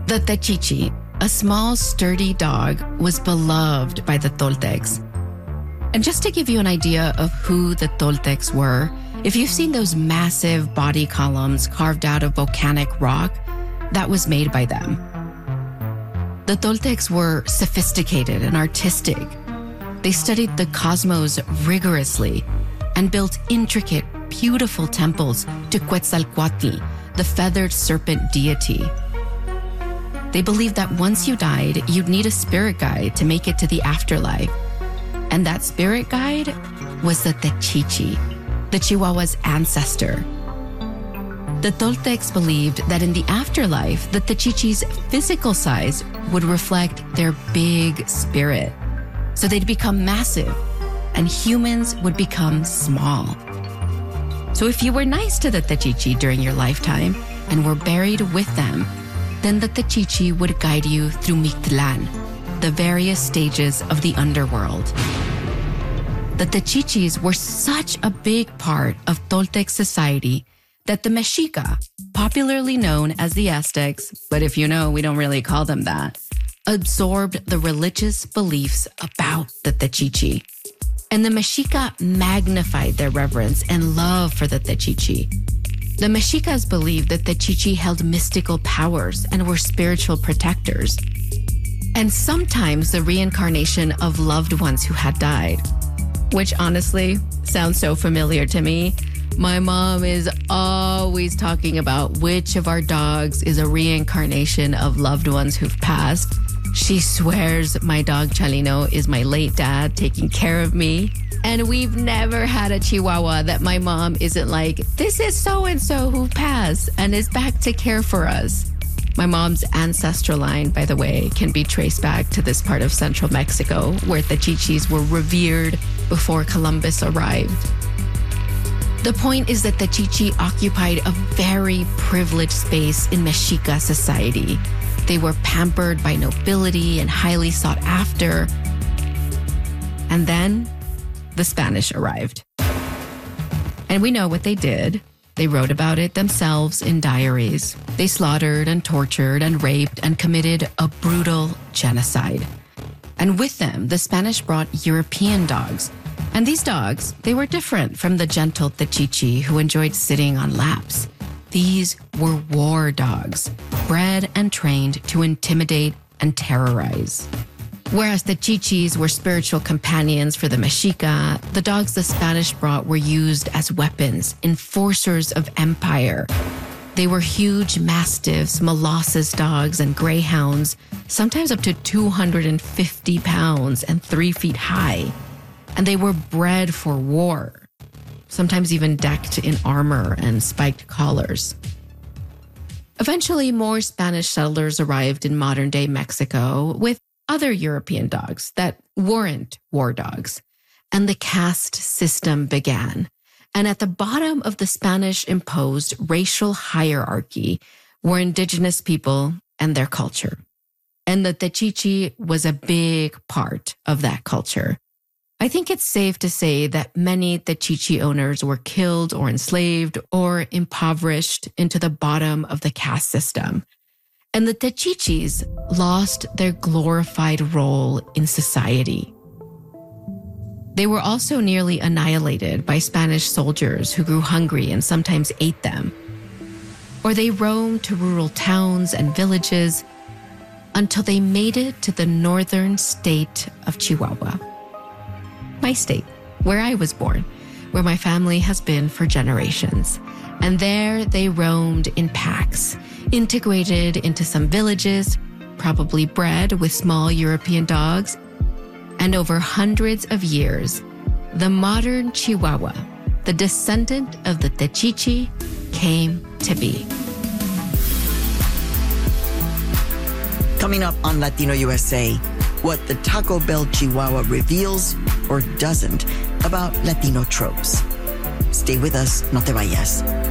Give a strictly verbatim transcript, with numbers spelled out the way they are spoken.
The Techichi, a small, sturdy dog, was beloved by the Toltecs. And just to give you an idea of who the Toltecs were, if you've seen those massive body columns carved out of volcanic rock, that was made by them. The Toltecs were sophisticated and artistic. They studied the cosmos rigorously and built intricate, beautiful temples to Quetzalcoatl, the feathered serpent deity. They believed that once you died, you'd need a spirit guide to make it to the afterlife. And that spirit guide was the Techichi, the Chihuahua's ancestor. The Toltecs believed that in the afterlife, the Techichi's physical size would reflect their big spirit. So they'd become massive, and humans would become small. So if you were nice to the Techichi during your lifetime and were buried with them, then the Techichi would guide you through Mictlan, the various stages of the underworld. The Techichis were such a big part of Toltec society that the Mexica, popularly known as the Aztecs, but if you know, we don't really call them that, absorbed the religious beliefs about the Techichi. And the Mexica magnified their reverence and love for the Techichi. The Mexicas believed that the Techichi held mystical powers and were spiritual protectors, and sometimes the reincarnation of loved ones who had died, which honestly sounds so familiar to me. My mom is always talking about which of our dogs is a reincarnation of loved ones who've passed. She swears my dog Chalino is my late dad taking care of me. And we've never had a Chihuahua that my mom isn't like, this is so-and-so who passed and is back to care for us. My mom's ancestral line, by the way, can be traced back to this part of central Mexico where the Techichis were revered before Columbus arrived. The point is that the Techichi occupied a very privileged space in Mexica society. They were pampered by nobility and highly sought after. And then the Spanish arrived. And we know what they did. They wrote about it themselves in diaries. They slaughtered and tortured and raped and committed a brutal genocide. And with them, the Spanish brought European dogs. And these dogs, they were different from the gentle Techichi who enjoyed sitting on laps. These were war dogs, bred and trained to intimidate and terrorize. Whereas the Techichis were spiritual companions for the Mexica, the dogs the Spanish brought were used as weapons, enforcers of empire. They were huge mastiffs, Molossus dogs, and greyhounds, sometimes up to two hundred fifty pounds and three feet high. And they were bred for war, sometimes even decked in armor and spiked collars. Eventually, more Spanish settlers arrived in modern-day Mexico with other European dogs that weren't war dogs, and the caste system began. And at the bottom of the Spanish-imposed racial hierarchy were indigenous people and their culture. And the Techichi was a big part of that culture. I think it's safe to say that many Techichi owners were killed or enslaved or impoverished into the bottom of the caste system. And the Techichis lost their glorified role in society. They were also nearly annihilated by Spanish soldiers who grew hungry and sometimes ate them. Or they roamed to rural towns and villages until they made it to the northern state of Chihuahua. My state, where I was born, where my family has been for generations. And there they roamed in packs, integrated into some villages, probably bred with small European dogs. And over hundreds of years, the modern Chihuahua, the descendant of the Techichi, came to be. Coming up on Latino U S A, what the Taco Bell Chihuahua reveals or doesn't about Latino tropes. Stay with us, no te vayas.